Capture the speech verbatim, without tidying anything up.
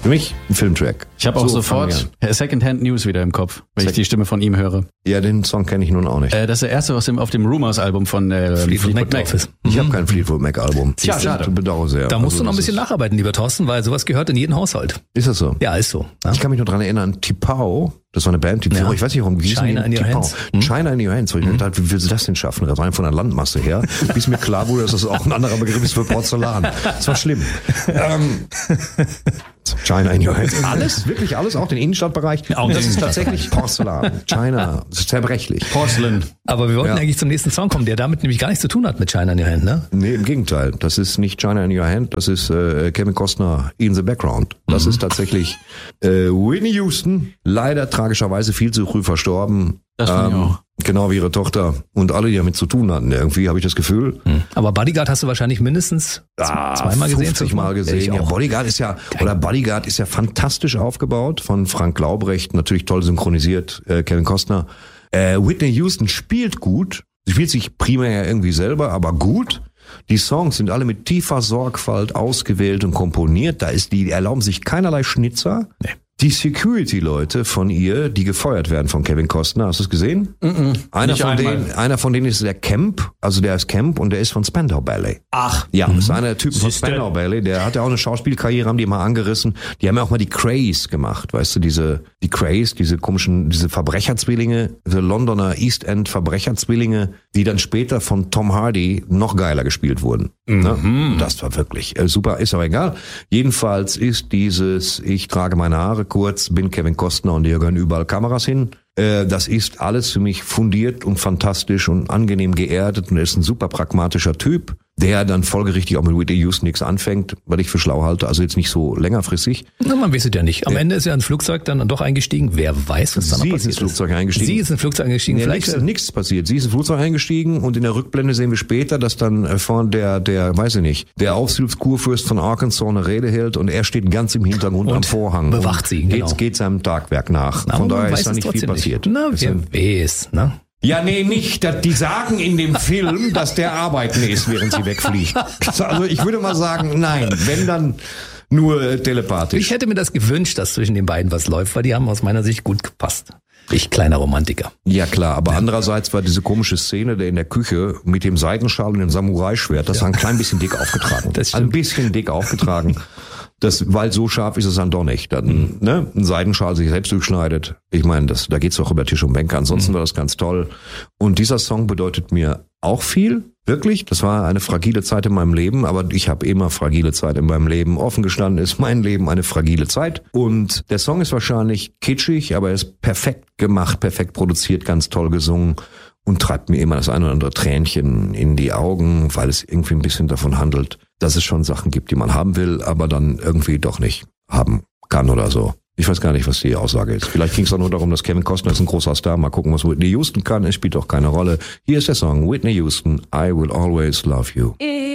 Für mich ein Filmtrack. Ich habe auch so sofort Secondhand News wieder im Kopf, wenn Sek- ich die Stimme von ihm höre. Ja, den Song kenne ich nun auch nicht. Äh, das ist der erste, was auf dem Rumors-Album von äh, Fleetwood Mac drauf ist. Ich habe kein Fleetwood Mac-Album. Tja, schade. Ich bedauere sehr. Da musst also, du noch ein bisschen nacharbeiten, lieber Thorsten, weil sowas gehört in jeden Haushalt. Ist das so? Ja, ist so. Ja? Ich kann mich nur dran erinnern, Tipau, das war eine Band, die ja. ich weiß nicht warum, wie hieß China in your hands. Hm? China in your hands. Ich mhm. dachte, wie willst du das denn schaffen? Rein von der Landmasse her, bis mir klar wurde, dass das auch ein anderer Begriff ist für Porzellan. Das war schlimm. ähm, China in your hands. Alles, wirklich alles, auch den Innenstadtbereich. Auch das ist tatsächlich Porzellan. China, das ist zerbrechlich. Porcelain. Aber wir wollten ja. eigentlich zum nächsten Song kommen, der damit nämlich gar nichts zu tun hat mit China in your hand, ne? Nee, im Gegenteil. Das ist nicht China in your hand, das ist äh, Kevin Costner in the background. Das mhm. ist tatsächlich äh, Whitney Houston, leider tragischerweise viel zu früh verstorben. Das finde ich ähm, auch. Genau wie ihre Tochter und alle, die damit zu tun hatten. Irgendwie habe ich das Gefühl. Mhm. Aber Bodyguard hast du wahrscheinlich mindestens ah, zweimal gesehen. fünfzig Mal gesehen. Ja, Bodyguard ist ja, Geil. oder Bodyguard ist ja fantastisch aufgebaut von Frank Laubrecht, natürlich toll synchronisiert, äh, Kevin Costner. Äh, Whitney Houston spielt gut. Sie spielt sich primär irgendwie selber, aber gut. Die Songs sind alle mit tiefer Sorgfalt ausgewählt und komponiert. Da ist die, die erlauben sich keinerlei Schnitzer. Nee. Die Security-Leute von ihr, die gefeuert werden von Kevin Costner, hast du es gesehen? Mm-mm, einer, von denen, einer von denen ist der Camp, also der ist Camp und der ist von Spandau Ballet. Ach. Ja, das ist einer der Typen von Spandau Ballet, der hat ja auch eine Schauspielkarriere, haben die mal angerissen. Die haben ja auch mal die Craze gemacht, weißt du, diese, die Craze, diese komischen, diese Verbrecherzwillinge, diese Londoner East End Verbrecherzwillinge, die dann später von Tom Hardy noch geiler gespielt wurden. Mhm. Ne? Das war wirklich äh, super, ist aber egal. Jedenfalls ist dieses, ich trage meine Haare kurz, bin Kevin Costner und hier gehören überall Kameras hin. Äh, das ist alles für mich fundiert und fantastisch und angenehm geerdet und er ist ein super pragmatischer Typ, der dann folgerichtig auch mit Whitney Houston nichts anfängt, weil ich für schlau halte, also jetzt nicht so längerfristig. Na, man weiß es ja nicht. Am äh, Ende ist ja ein Flugzeug dann doch eingestiegen. Wer weiß, was da noch passiert ist. Sie ist ins Flugzeug eingestiegen. Sie ist ins Flugzeug eingestiegen. Nee, Vielleicht ist nichts passiert. Sie ist ins Flugzeug eingestiegen und in der Rückblende sehen wir später, dass dann äh, vorne der, der, weiß ich nicht, der Aufsichtskurfürst von Arkansas eine Rede hält und er steht ganz im Hintergrund und am Vorhang. Bewacht sie, genau. Geht, geht seinem Tagwerk nach. Na, von daher ist da nicht viel passiert. Nicht. Na, wer weiß, ne? Ja, nee, nicht. Die sagen in dem Film, dass der arbeiten ist, während sie wegfliegt. Also ich würde mal sagen, nein, wenn dann nur telepathisch. Ich hätte mir das gewünscht, dass zwischen den beiden was läuft, weil die haben aus meiner Sicht gut gepasst. Ich kleiner Romantiker. Ja klar, aber andererseits war diese komische Szene der in der Küche mit dem Seidenschal und dem Samurai-Schwert, das ja. war ein klein bisschen dick aufgetragen. Das ein bisschen dick aufgetragen. Das, weil so scharf ist es dann doch nicht. Dann, mhm. ne, ein Seidenschal sich selbst durchschneidet. Ich meine, das, da geht's doch über Tisch und Bänke. Ansonsten mhm. war das ganz toll. Und dieser Song bedeutet mir auch viel. Wirklich. Das war eine fragile Zeit in meinem Leben. Aber ich habe immer fragile Zeit in meinem Leben. Offen gestanden ist mein Leben eine fragile Zeit. Und der Song ist wahrscheinlich kitschig, aber er ist perfekt gemacht, perfekt produziert, ganz toll gesungen. Und treibt mir immer das ein oder andere Tränchen in die Augen, weil es irgendwie ein bisschen davon handelt, dass es schon Sachen gibt, die man haben will, aber dann irgendwie doch nicht haben kann oder so. Ich weiß gar nicht, was die Aussage ist. Vielleicht ging es doch nur darum, dass Kevin Costner ist ein großer Star. Mal gucken, was Whitney Houston kann. Es spielt doch keine Rolle. Hier ist der Song Whitney Houston, I Will Always Love You.